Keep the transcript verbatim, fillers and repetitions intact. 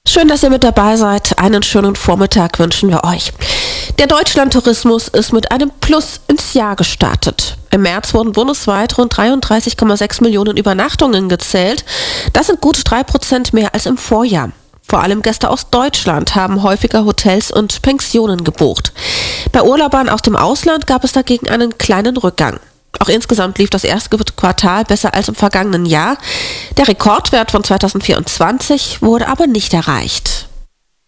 Schön, dass ihr mit dabei seid. Einen schönen Vormittag wünschen wir euch. Der Deutschlandtourismus ist mit einem Plus ins Jahr gestartet. Im März wurden bundesweit rund dreiunddreißig Komma sechs Millionen Übernachtungen gezählt. Das sind gut drei Prozent mehr als im Vorjahr. Vor allem Gäste aus Deutschland haben häufiger Hotels und Pensionen gebucht. Bei Urlaubern aus dem Ausland gab es dagegen einen kleinen Rückgang. Auch insgesamt lief das erste Quartal besser als im vergangenen Jahr. Der Rekordwert von zweitausendvierundzwanzig wurde aber nicht erreicht.